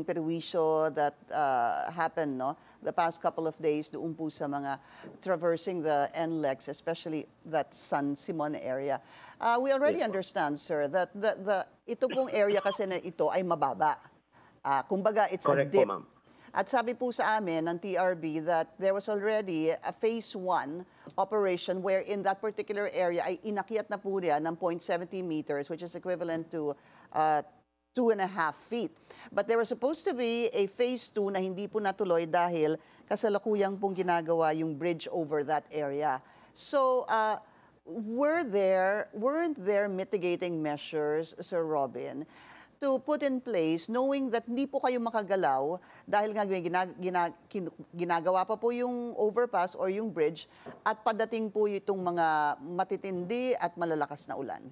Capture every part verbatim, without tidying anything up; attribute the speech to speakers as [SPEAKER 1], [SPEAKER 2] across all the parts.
[SPEAKER 1] yung perwisyo that uh, happened, no, the past couple of days doon po sa mga traversing the N L E X, especially that San Simon area. Uh, we already
[SPEAKER 2] Yes, po.
[SPEAKER 1] understand, sir, that the, the, ito pong area kasi na ito ay mababa. Uh, kumbaga, it's a
[SPEAKER 2] Correct po,
[SPEAKER 1] dip.
[SPEAKER 2] ma'am.
[SPEAKER 1] At sabi po sa amin ng T R B that there was already a phase one operation where in that particular area ay inakyat na po niya ng zero point seven zero meters, which is equivalent to uh, two and a half feet. But there was supposed to be a phase two na hindi po natuloy dahil kasalukuyang pong ginagawa yung bridge over that area. So, uh, were there, weren't there mitigating measures, Sir Robin, to put in place knowing that hindi po kayo makagalaw dahil nga gina, gina, ginagawa pa po yung overpass or yung bridge at padating po itong mga matitindi at malalakas na ulan?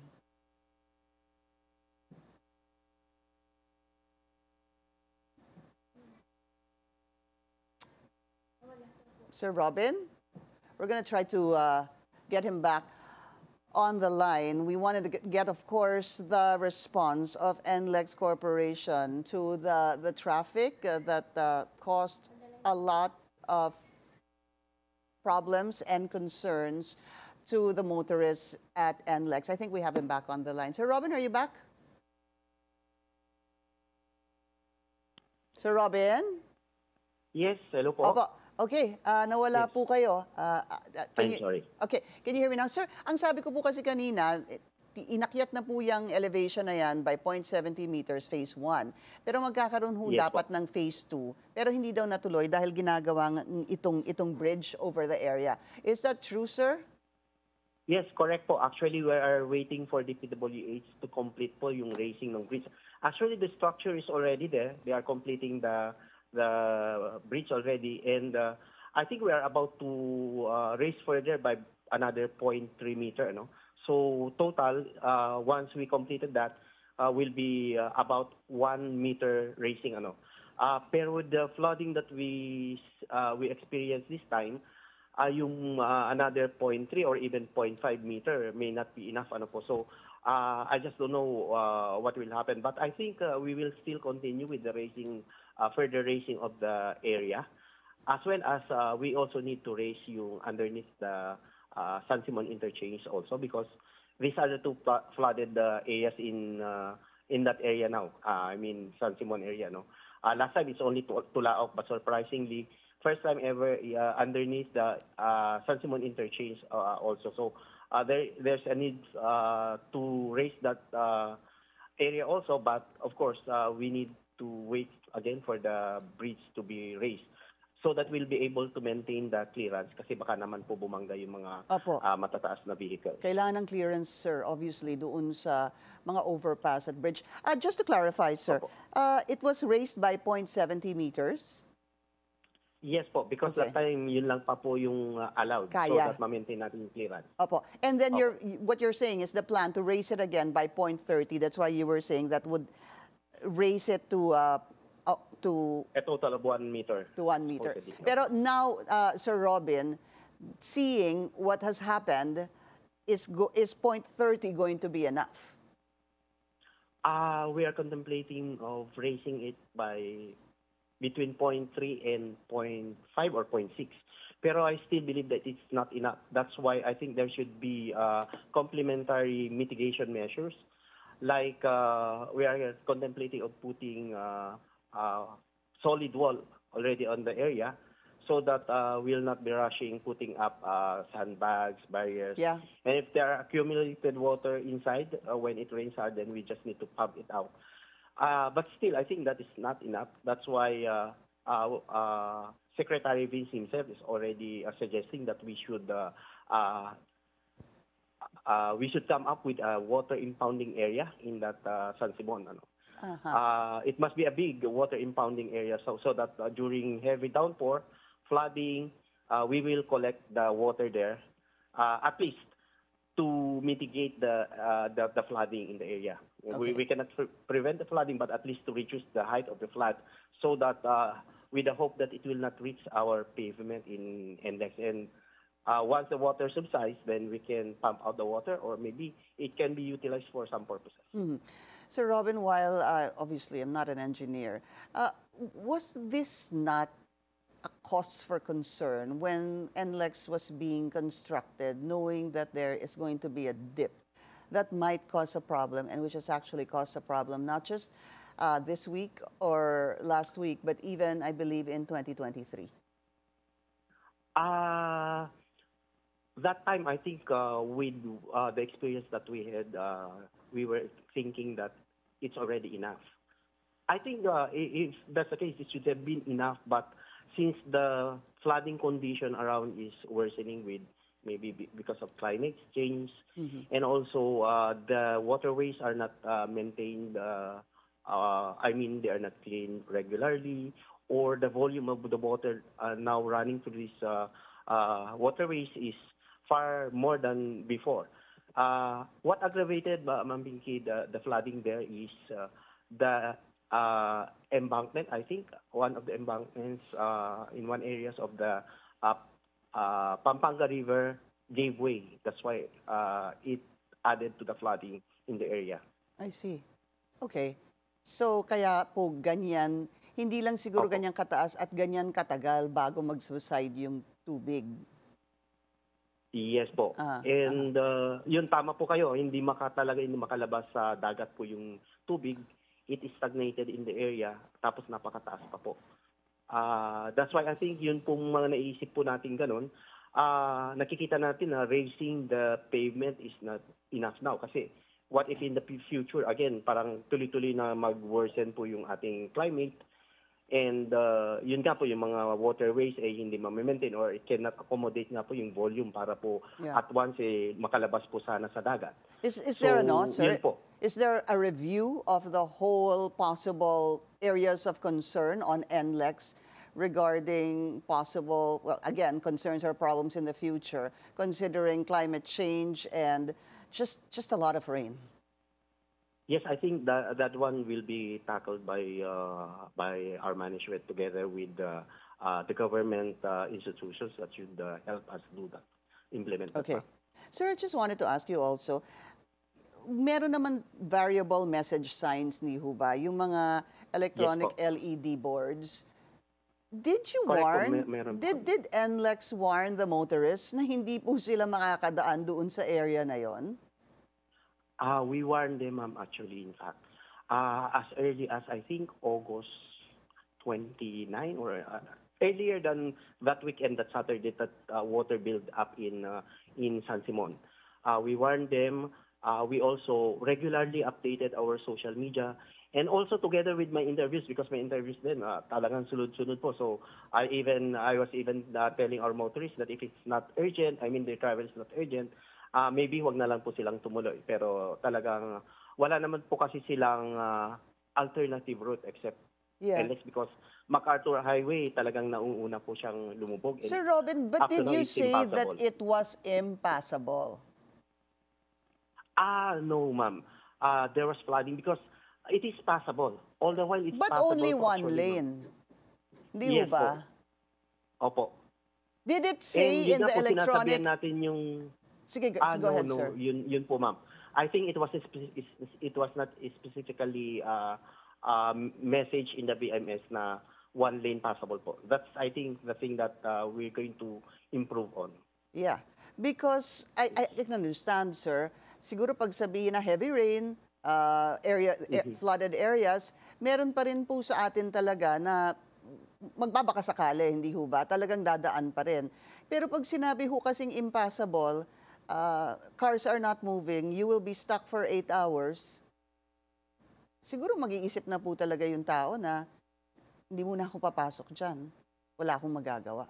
[SPEAKER 1] Sir Robin, we're going to try to uh, get him back on the line. We wanted to get, of course, the response of N L E X Corporation to the, the traffic uh, that uh, caused a lot of problems and concerns to the motorists at N L E X. I think we have him back on the line. Sir Robin, are you back? Sir Robin?
[SPEAKER 2] Yes, hello po.
[SPEAKER 1] Opo. Okay, uh, nawala
[SPEAKER 2] Yes.
[SPEAKER 1] po kayo. Uh, uh, can
[SPEAKER 2] I'm
[SPEAKER 1] you-
[SPEAKER 2] sorry.
[SPEAKER 1] Okay, can you hear me now? Sir, ang sabi ko po kasi kanina, eh, inakyat na po yung elevation na yan by zero point seven zero meters phase one. Pero magkakaroon ho
[SPEAKER 2] Yes
[SPEAKER 1] dapat
[SPEAKER 2] po.
[SPEAKER 1] ng phase two. Pero hindi daw natuloy dahil ginagawa ng itong, itong bridge over the area. Is that true, sir?
[SPEAKER 2] Yes, correct po. Actually, we are waiting for the P W H to complete po yung raising ng bridge. Actually, the structure is already there. They are completing the the bridge already, and uh, I think we are about to uh, raise further by another zero point three meter. No? So total, uh, once we completed that, uh, will be uh, about one meter raising. Ano? Uh, pero with the flooding that we uh, we experienced this time, uh, yung uh, another zero point three or even zero point five meter may not be enough. Ano po. So uh, I just don't know uh, what will happen. But I think uh, we will still continue with the raising, uh, further raising of the area. As well as uh, we also need to raise yung underneath the uh, San Simon interchange also, because these are the two pl- flooded uh, areas in uh, in that area now. Uh, I mean San Simon area, no. Uh, last time it's only to Tulaok, but surprisingly, first time ever uh, underneath the uh, San Simon interchange uh, also. So uh, there there's a need uh, to raise that uh, area also, but of course uh, we need to wait again for the bridge to be raised, so that we'll be able to maintain the clearance kasi baka naman po bumangga yung mga
[SPEAKER 1] Opo.
[SPEAKER 2] uh, matataas na vehicle.
[SPEAKER 1] Kailangan ng clearance, sir, obviously, doon sa mga overpass at bridge. Uh, just to clarify, sir,
[SPEAKER 2] Opo.
[SPEAKER 1] uh, it was raised by zero point seven zero meters.
[SPEAKER 2] Yes po, because
[SPEAKER 1] Okay.
[SPEAKER 2] that time yun lang pa po yung uh, allowed, so
[SPEAKER 1] Kaya.
[SPEAKER 2] that ma-maintain natin yung clearance.
[SPEAKER 1] Opo. And then
[SPEAKER 2] Opo.
[SPEAKER 1] you're, what you're saying is the plan to raise it again by zero point three zero. That's why you were saying that would raise it to uh, uh, to
[SPEAKER 2] A total of one meter.
[SPEAKER 1] to one meter.
[SPEAKER 2] supposedly.
[SPEAKER 1] Pero now, uh, Sir Robin, seeing what has happened, is go, is zero point three zero going to be enough?
[SPEAKER 2] Uh, we are contemplating of raising it by between zero point three and zero point five or zero point six. Pero I still believe that it's not enough. That's why I think there should be uh, complementary mitigation measures. Like uh, we are contemplating of putting uh, uh, solid wall already on the area, so that uh, we'll not be rushing putting up uh, sandbags, barriers.
[SPEAKER 1] Yeah.
[SPEAKER 2] And if there are accumulated water inside uh, when it rains hard, then we just need to pump it out. Uh, but still, I think that is not enough. That's why uh, uh, uh, Secretary Vince himself is already uh, suggesting that we should uh, uh, uh, we should come up with a water impounding area in that uh, San Simon. Ano.
[SPEAKER 1] Uh-huh.
[SPEAKER 2] Uh, it must be a big water impounding area, so so that uh, during heavy downpour, flooding, uh, we will collect the water there, uh, at least to mitigate the uh, the, the flooding in the area. We,
[SPEAKER 1] Okay.
[SPEAKER 2] we cannot pre- prevent the flooding, but at least to reduce the height of the flood, so that uh, with the hope that it will not reach our pavement in index. And uh, once the water subsides, then we can pump out the water, or maybe it can be utilized for some purposes.
[SPEAKER 1] Mhm. Sir Robin, while uh, obviously I'm not an engineer, uh, was this not a cause for concern when N L E X was being constructed, knowing that there is going to be a dip that might cause a problem and which has actually caused a problem, not just uh, this week or last week, but even, I believe, in twenty twenty-three?
[SPEAKER 2] Uh, that time, I think uh, with uh, the experience that we had, uh, we were thinking that it's already enough. I think uh, i- if that's the case, it should have been enough. But since the flooding condition around is worsening with maybe be- because of climate change, and also uh, the waterways are not uh, maintained, uh, uh, I mean, they are not cleaned regularly, or the volume of the water uh, now running through these uh, uh, waterways is far more than before. Uh, what aggravated, uh, Ma'am Pinky, the, the flooding there is uh, the uh, embankment. I think one of the embankments uh, in one areas of the uh, uh, Pampanga River gave way. That's why uh, it added to the flooding in the area.
[SPEAKER 1] I see. Okay. So, kaya po ganyan, hindi lang siguro
[SPEAKER 2] Opo.
[SPEAKER 1] ganyan kataas at ganyan katagal bago mag-subside yung tubig.
[SPEAKER 2] Yes po.
[SPEAKER 1] Ah,
[SPEAKER 2] And uh, yun, tama po kayo. Hindi maka talaga hindi makalabas sa dagat po yung tubig. It is stagnated in the area, tapos napakataas pa po. Ah, that's why I think yun pong mga naisip po natin ganun. Ah, nakikita natin na raising the pavement is not enough now. Kasi what if in the fu- future, again, parang tuloy-tuloy na mag-worsen po yung ating climate. And uh, yun nga po, yung mga waterways ay hindi ma-maintain or it cannot accommodate nga po yung volume para po
[SPEAKER 1] Yeah.
[SPEAKER 2] at once eh, makalabas po sana sa dagat.
[SPEAKER 1] Is, is
[SPEAKER 2] So,
[SPEAKER 1] there a not, sir?
[SPEAKER 2] yun po.
[SPEAKER 1] Is there a review of the whole possible areas of concern on N L E X regarding possible, well, again, concerns or problems in the future, considering climate change and just, just a lot of rain?
[SPEAKER 2] Yes, I think that that one will be tackled by uh, by our management together with uh, uh, the government uh, institutions that should uh, help us do that, implement that.
[SPEAKER 1] Okay.
[SPEAKER 2] pa.
[SPEAKER 1] Sir, I just wanted to ask you also, meron naman variable message signs ni Huba, yung mga electronic
[SPEAKER 2] po.
[SPEAKER 1] L E D boards. Did you
[SPEAKER 2] Correct po,
[SPEAKER 1] warn,
[SPEAKER 2] me- meron po.
[SPEAKER 1] did, did N L E X warn the motorists na hindi po sila makakadaan doon sa area na yon?
[SPEAKER 2] Uh, we warned them, ma'am, actually, in fact. Uh, as early as, I think, August twenty-ninth or uh, earlier than that weekend, that Saturday, that uh, water build up in uh, in San Simon. Uh, we warned them. Uh, we also regularly updated our social media. And also together with my interviews, because my interviews then uh, talagang sunod-sunod po. So I even I was even uh, telling our motorists that if it's not urgent, I mean the travel is not urgent, uh, maybe wag na lang po silang tumuloy. Pero talagang wala naman po kasi silang uh, alternative route except
[SPEAKER 1] Yeah.
[SPEAKER 2] N L E X because MacArthur Highway talagang nauuna po siyang lumubog. And
[SPEAKER 1] Sir Robin, but
[SPEAKER 2] up to
[SPEAKER 1] did
[SPEAKER 2] now,
[SPEAKER 1] you
[SPEAKER 2] it's
[SPEAKER 1] say that
[SPEAKER 2] impassable.
[SPEAKER 1] it was impassable?
[SPEAKER 2] Ah, no, ma'am. Uh, there was flooding because it is passable. All the while, it's
[SPEAKER 1] But
[SPEAKER 2] passable
[SPEAKER 1] only
[SPEAKER 2] po
[SPEAKER 1] one
[SPEAKER 2] actually, ma'am.
[SPEAKER 1] lane. Di
[SPEAKER 2] Yes
[SPEAKER 1] ho ba?
[SPEAKER 2] po. Opo.
[SPEAKER 1] Did it
[SPEAKER 2] And
[SPEAKER 1] say
[SPEAKER 2] yun
[SPEAKER 1] in
[SPEAKER 2] nga
[SPEAKER 1] the
[SPEAKER 2] po
[SPEAKER 1] electronic...
[SPEAKER 2] sinasabihan natin yung...
[SPEAKER 1] Sige, go
[SPEAKER 2] Ah,
[SPEAKER 1] go
[SPEAKER 2] no,
[SPEAKER 1] ahead,
[SPEAKER 2] no.
[SPEAKER 1] sir.
[SPEAKER 2] Yun, yun po, ma'am. I think it was a spe- is- is- it was not specifically uh, um, message in the B M S na one lane passable po. That's, I think, the thing that uh, we're going to improve on.
[SPEAKER 1] Yeah. Because I, I can understand, sir, siguro pag sabihin na heavy rain, uh, area, eh, flooded areas, meron pa rin po sa atin talaga na magbabaka sakali, hindi ho ba? Talagang dadaan pa rin. Pero pag sinabi ho kasing impassable, uh, cars are not moving, you will be stuck for eight hours, siguro mag-iisip na po talaga yung tao na hindi muna ako papasok dyan. Wala akong magagawa.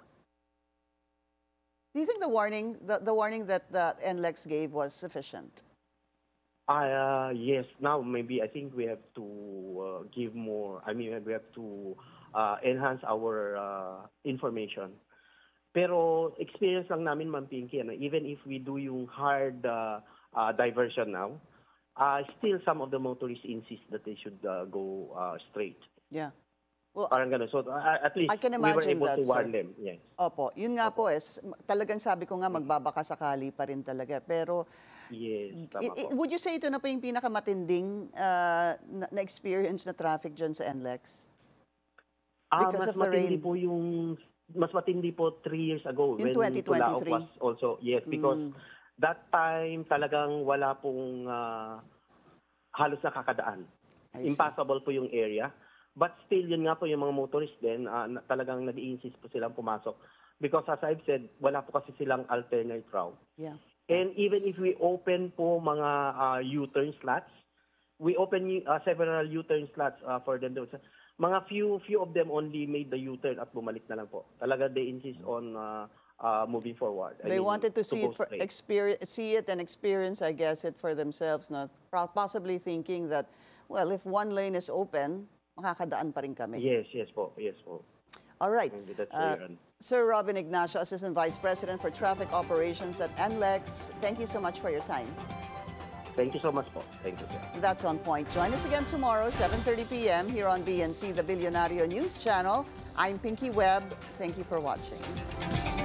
[SPEAKER 1] Do you think the warning, the, the warning that the N L E X gave was sufficient?
[SPEAKER 2] Uh, yes, now maybe I think we have to uh, give more, I mean, we have to uh, enhance our uh, information. Pero experience lang namin, Ma'am Pinky, ano, even if we do yung hard uh, uh, diversion now, uh, still some of the motorists insist that they should uh, go uh, straight.
[SPEAKER 1] Yeah. Well,
[SPEAKER 2] Parang ganun. So uh, at least
[SPEAKER 1] I can
[SPEAKER 2] we were
[SPEAKER 1] imagine
[SPEAKER 2] able
[SPEAKER 1] that,
[SPEAKER 2] to warn
[SPEAKER 1] sir.
[SPEAKER 2] them. Yes.
[SPEAKER 1] Opo, yun nga po eh, s- talagang sabi ko nga magbabaka sakali pa rin talaga. Pero
[SPEAKER 2] Yes, tama
[SPEAKER 1] I- i-
[SPEAKER 2] po.
[SPEAKER 1] would you say ito na po yung pinakamatinding uh, na, na experience na traffic dyan sa N L E X?
[SPEAKER 2] Ah,
[SPEAKER 1] Because
[SPEAKER 2] mas
[SPEAKER 1] of the
[SPEAKER 2] matindi
[SPEAKER 1] rain.
[SPEAKER 2] po yung mas matindi po three years ago
[SPEAKER 1] In
[SPEAKER 2] when
[SPEAKER 1] twenty
[SPEAKER 2] Tulaok
[SPEAKER 1] twenty-three.
[SPEAKER 2] was also, yes, because
[SPEAKER 1] Mm.
[SPEAKER 2] that time talagang wala pong ah, halos nakakadaan.
[SPEAKER 1] I see.
[SPEAKER 2] Impossible po yung area. But still, yun nga po yung mga motorist din, ah, na- talagang nag-i-insist po silang pumasok. Because as I've said, wala po kasi silang alternate route.
[SPEAKER 1] Yeah.
[SPEAKER 2] And even if we open po mga ah, U-turn slots, we open uh, several U-turn slots uh, for them. Mga few few of them only made the U-turn at bumalik na lang po. Talaga they insist on uh, uh, moving forward. I
[SPEAKER 1] They
[SPEAKER 2] mean,
[SPEAKER 1] wanted to see
[SPEAKER 2] go
[SPEAKER 1] it, for,
[SPEAKER 2] straight.
[SPEAKER 1] experience, see it and experience, I guess, it for themselves, not Pro- possibly thinking that, well, if one lane is open, makakadaan pa rin kami.
[SPEAKER 2] Yes, yes po, yes po.
[SPEAKER 1] All right.
[SPEAKER 2] And that's
[SPEAKER 1] Uh,
[SPEAKER 2] uh,
[SPEAKER 1] Sir Robin Ignacio, Assistant Vice President for Traffic Operations at N L E X, thank you so much for your time.
[SPEAKER 2] Thank you so much po. Thank you, sir.
[SPEAKER 1] That's On Point. Join us again tomorrow, seven thirty p m here on B N C, the Billionario News Channel. I'm Pinky Webb. Thank you for watching.